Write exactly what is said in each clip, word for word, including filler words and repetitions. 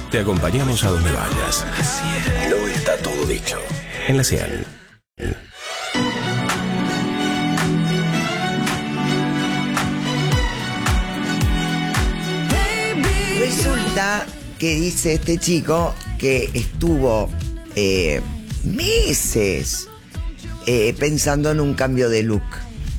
Te acompañamos a donde vayas. No está todo dicho. En la cien. Resulta que dice este chico que estuvo eh, meses eh, pensando en un cambio de look.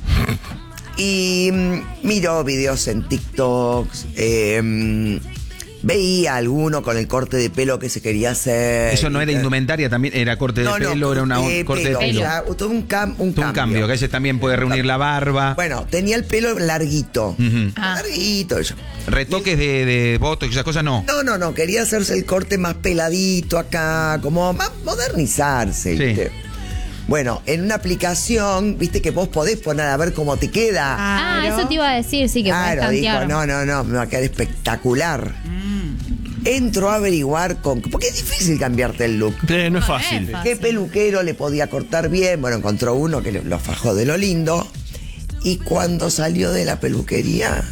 Y mm, miró videos en TikTok, eh, mm, veía alguno con el corte de pelo que se quería hacer. Eso no era indumentaria, también era corte de no, pelo, no, era una eh, corte pelo, de pelo. O sea, todo un, cam, un, Todo un cambio, que a veces también puede reunir la barba. Bueno, tenía el pelo larguito. Uh-huh. Ah. Larguito. Eso. Retoques de, de botox y esas cosas no. No, no, no. Quería hacerse el corte más peladito acá, como más modernizarse, Sí. ¿viste? Bueno, en una aplicación, viste que vos podés poner a ver cómo te queda. Ah, eso te iba a decir, sí, que Claro, podés dijo, tantear. no, no, no, me va a quedar espectacular. Entro a averiguar con... Porque es difícil cambiarte el look. Eh, no es fácil. ¿Qué peluquero le podía cortar bien? Bueno, encontró uno que lo fajó de lo lindo. Y cuando salió de la peluquería,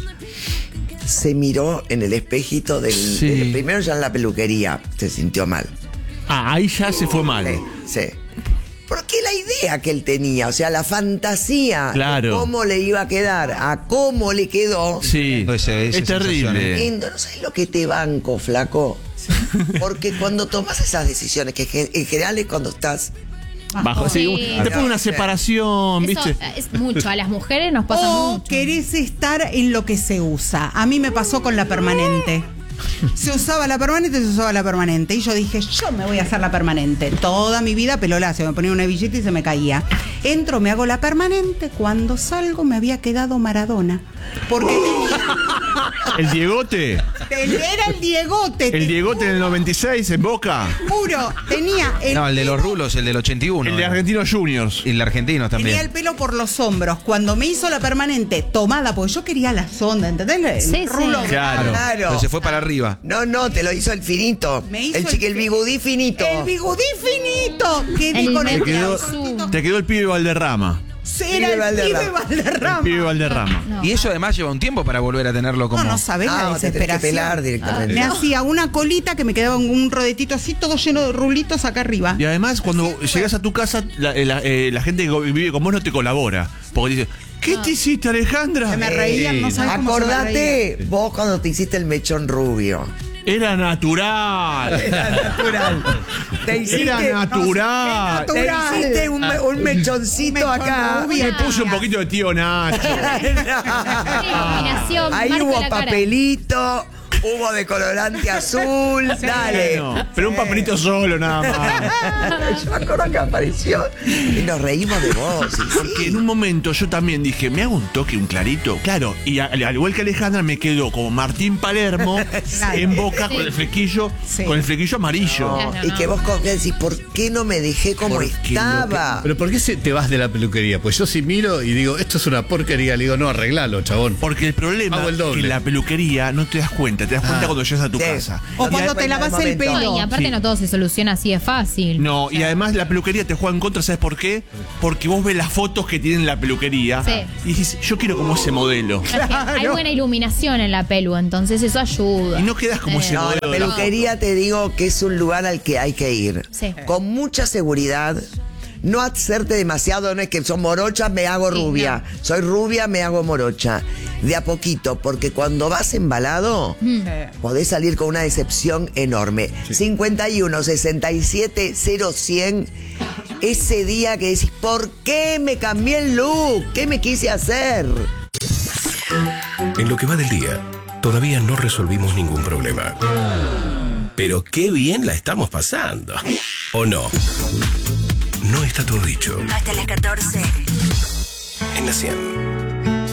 se miró en el espejito del... Sí. del- primero ya en la peluquería, se sintió mal. Ah, ahí ya se fue mal. Sí, sí. Porque la idea que él tenía, o sea, la fantasía Claro. de cómo le iba a quedar, a cómo le quedó... Sí, Ese- esa es terrible. Lindo, ¿no sabes lo que te banco, flaco? Porque cuando tomas esas decisiones, que gen- en general es cuando estás... Bajo, sí, Sí. después de una separación, Eso ¿viste? es mucho, a las mujeres nos pasa O mucho. querés estar en lo que se usa. A mí me pasó con la permanente. Se usaba la permanente, se usaba la permanente. Y yo dije, yo me voy a hacer la permanente. Toda mi vida pelo lacio, me ponía una hebillita y se me caía. Entro, me hago la permanente. Cuando salgo me había quedado Maradona. Porque El Diegote. tenía, era el Diegote. El te Diegote en el noventa y seis en Boca. juro, tenía el, No, el de los rulos, el del ochenta y uno. El de Argentinos Juniors. Y el argentino también. tenía el pelo por los hombros. Cuando me hizo la permanente tomada, porque yo quería la sonda, ¿entendés? El Sí, sí. rulo. Claro. Claro. Pero se fue para arriba. No, no, te lo hizo el finito. Me hizo el chique, el el- bigudí finito. El bigudí finito. Que El di con el Te quedó, cortito. te quedó el pibe Valderrama. Era el Valderrama. pibe Valderrama. El pibe Valderrama. No. Y eso además lleva un tiempo para volver a tenerlo como. No, no sabés la Ah, te tenés que desesperación. pelar directamente. Me hacía una colita que me quedaba un, un rodetito así, todo lleno de rulitos acá arriba. Y además, cuando llegas a tu casa, la, eh, la- eh, la gente que vive con vos no te colabora. Porque dice, ¿qué te hiciste, Alejandra? Se me reían, no sabés cómo se me Acordate vos cuando te hiciste el mechón rubio. Era natural. Era natural. Te hiciste, Era natural. te hiciste un, me- un mechoncito Mechón acá. rubio. Me puse un poquito de tío Nacho. Iluminación, Ahí marca hubo la cara. papelito, hubo decolorante azul. Dale. Bueno, pero un papelito solo nada más. Yo me acuerdo que apareció y nos reímos de vos. y Porque sí. en un momento yo también dije, me hago un toque, un clarito. Claro, y a- al igual que Alejandra me quedó como Martín Palermo en Boca con el flequillo, Sí. con el flequillo amarillo. Claro. Y que vos con- que decís, ¿por qué no me dejé como Porque estaba? Pero ¿por qué se- te vas de la peluquería? Pues yo si miro y digo, esto es una porquería, le digo, no, arreglalo, chabón. Porque el problema Hago el es que doble. en la peluquería no te das cuenta, te das cuenta cuando llegas a tu Sí. casa. O Y cuando ahí- te lavas el momento. pelo. No, y aparte Sí. no todo se soluciona así de fácil. No, y además la peluquería te juega en contra, ¿sabes por qué? Porque vos ves las fotos que tienen la peluquería Sí. y dices, yo quiero como ese modelo. Es que hay buena iluminación en la pelu, entonces eso ayuda. Y no quedas como ese No, modelo. la de la- peluquería te digo que es un lugar al que hay que ir. Sí. Con mucha seguridad. No hacerte demasiado, no es que son morochas, me hago Sí, rubia. Soy rubia, me hago morocha. De a poquito, porque cuando vas embalado, podés salir con una decepción enorme. cincuenta y uno, sesenta y siete, cero, cien. Ese día que decís, ¿por qué me cambié el look? ¿Qué me quise hacer? En lo que va del día, todavía no resolvimos ningún problema. Pero qué bien la estamos pasando. ¿O no? No está todo dicho. Hasta las catorce. En la cien.